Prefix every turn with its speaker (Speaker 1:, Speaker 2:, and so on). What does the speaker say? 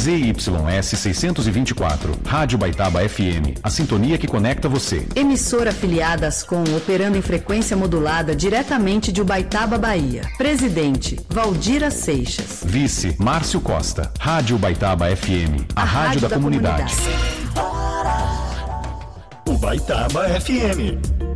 Speaker 1: ZYS 624, Rádio Baitaba FM, a sintonia que conecta você.
Speaker 2: Emissora afiliada à Ascom, operando em frequência modulada diretamente de Ubaitaba, Bahia. Presidente, Valdira Seixas.
Speaker 1: Vice, Márcio Costa. Rádio Baitaba FM, a rádio da comunidade.
Speaker 3: Ubaitaba FM.